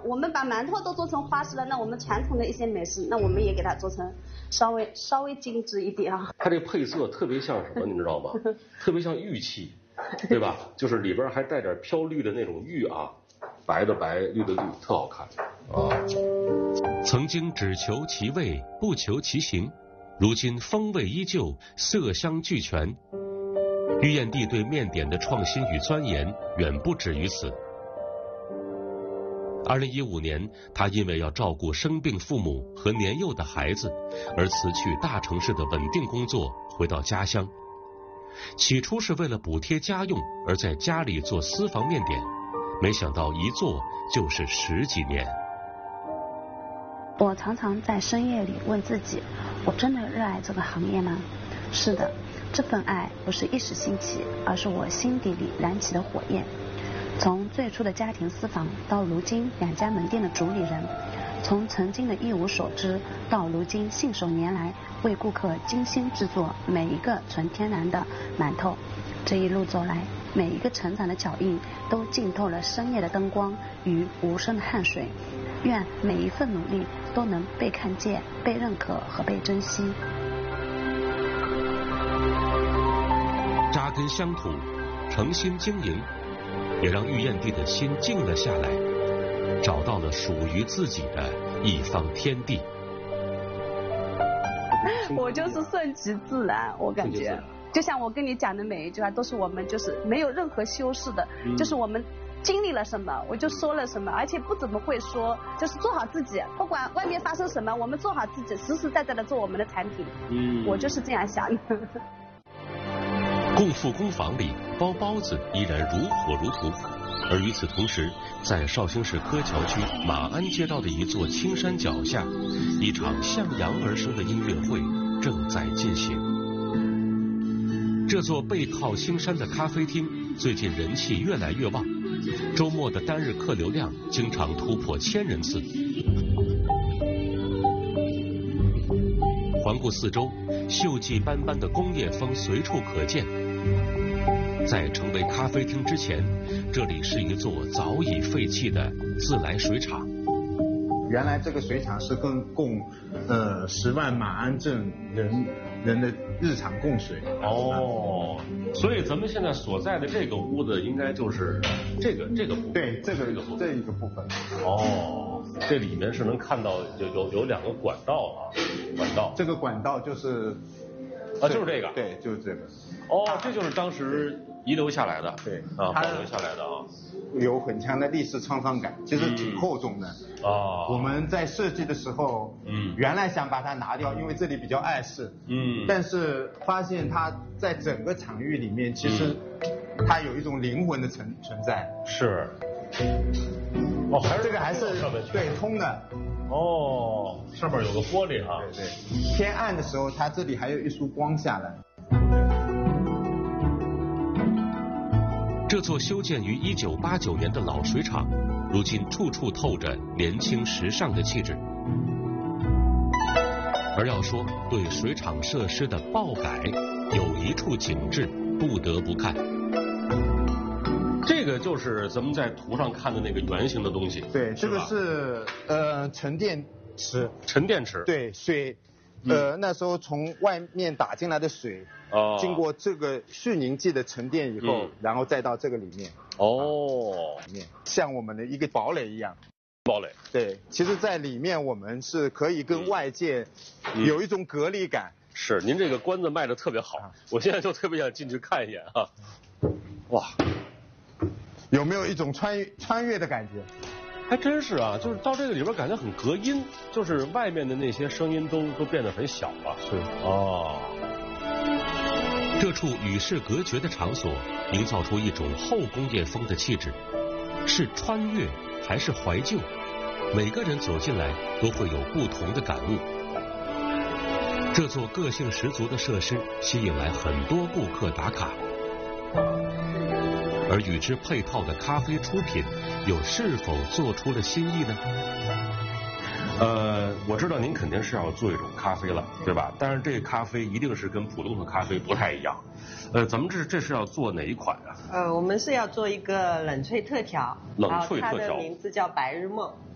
我们把馒头都做成花式了，那我们传统的一些美食，那我们也给它做成稍微精致一点啊。 它这个配色特别像什么，你知道吗？特别像玉器，对吧？就是里边还带点飘绿的那种玉啊，白的白，绿的绿，特好看啊。 曾经只求其味，不求其形，如今风味依旧，色香俱全。玉燕帝对面点的创新与钻研远不止于此。2015年，他因为要照顾生病父母和年幼的孩子，而辞去大城市的稳定工作，回到家乡。起初是为了补贴家用，而在家里做私房面点，没想到一做就是10几年。 我常常在深夜里问自己，我真的热爱这个行业吗？是的，这份爱不是一时兴起，而是我心底里燃起的火焰。从最初的家庭私房到如今2家门店的主理人，从曾经的一无所知到如今信手拈来，为顾客精心制作每一个纯天然的馒头。这一路走来，每一个成长的脚印都浸透了深夜的灯光与无声的汗水。愿每一份努力都能被看见、被认可和被珍惜。 扎根乡土，诚心经营，也让玉燕帝的心静了下来，找到了属于自己的一方天地。 我就是顺其自然，我感觉就像我跟你讲的每一句话，都是我们就是没有任何修饰的，就是我们经历了什么我就说了什么，而且不怎么会说，就是做好自己，不管外面发生什么，我们做好自己，实实在在的做我们的产品。我就是这样想的。 共富工坊里包包子依然如火如荼，而与此同时，在绍兴市柯桥区马鞍街道的一座青山脚下，一场向阳而生的音乐会正在进行。这座背靠青山的咖啡厅最近人气越来越旺，周末的单日客流量经常突破1000人次。环顾四周，锈迹斑斑的工业风随处可见。在成为咖啡厅之前，这里是一座早已废弃的自来水厂。 原来这个水厂是供10万马鞍镇人的日常供水。 哦，所以咱们现在所在的这个屋子应该就是这个部分。 对，这一个部分。 哦，这里面是能看到有2个管道啊，管道。这个管道就是就是这个。 对，就是这个。 哦，这就是当时遗留下来的。 对啊，保留下来的啊。 有很强的历史沧桑感，其实挺厚重的。我们在设计的时候，原来想把它拿掉，因为这里比较碍事。但是发现它在整个场域里面，其实它有一种灵魂的存在。 是。哦，还是这个还是对通的。 哦，上面有个玻璃啊。 对。天暗的时候，它这里还有一束光下来。 这座修建于1989年的老水厂，如今处处透着年轻时尚的气质。而要说对水厂设施的爆改，有一处景致不得不看。 这个就是咱们在图上看的那个圆形的东西。 对，这个是沉淀池。 沉淀池。 对，水。那时候从外面打进来的水，经过这个蓄凝剂的沉淀以后，然后再到这个里面。里面像我们的一个堡垒一样。 堡垒。 对，其实在里面我们是可以跟外界有一种隔离感。 是，您这个关子卖的特别好，我现在就特别想进去看一眼啊。哇， 有没有一种穿越的感觉？ 还真是啊，就是到这个里边感觉很隔音，就是外面的那些声音都变得很小了。 是。 这处与世隔绝的场所，营造出一种后工业风的气质，是穿越还是怀旧？每个人走进来都会有不同的感悟。这座个性十足的设施吸引来很多顾客打卡。而与之配套的咖啡出品，又是否做出了新意呢？ 我知道您肯定是要做一种咖啡了，对吧？但是这个咖啡一定是跟普通的咖啡不太一样。咱们这是要做哪一款啊？ 我们是要做一个冷萃特调， 冷萃特调， 它的名字叫白日梦。